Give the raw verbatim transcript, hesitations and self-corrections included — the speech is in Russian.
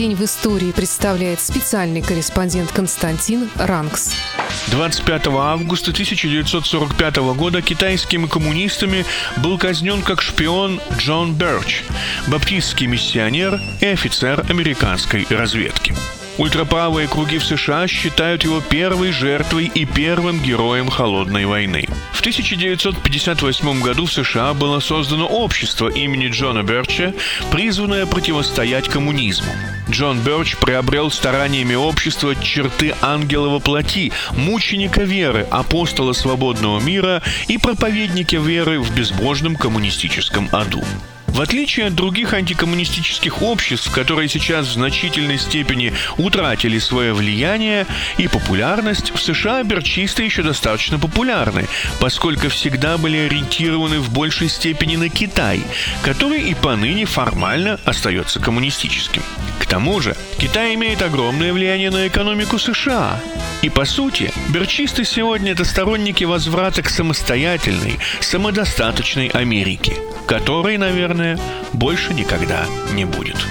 день в истории представляет специальный корреспондент Константин Ранкс. двадцать пятого августа тысяча девятьсот сорок пятого года китайскими коммунистами был казнен как шпион Джон Бёрч, баптистский миссионер и офицер американской разведки. Ультраправые круги в США считают его первой жертвой и первым героем Холодной войны. В тысяча девятьсот пятьдесят восьмом году в США было создано общество имени Джона Бёрча, призванное противостоять коммунизму. Джон Бёрч приобрел стараниями общества черты ангела во плоти, мученика веры, апостола свободного мира и проповедника веры в безбожном коммунистическом аду. В отличие от других антикоммунистических обществ, которые сейчас в значительной степени утратили свое влияние и популярность, в США бёрчисты еще достаточно популярны, поскольку всегда были ориентированы в большей степени на Китай, который и поныне формально остается коммунистическим. К тому же, Китай имеет огромное влияние на экономику США. И по сути, бёрчисты сегодня – это сторонники возврата к самостоятельной, самодостаточной Америке, которой, наверное, больше никогда не будет.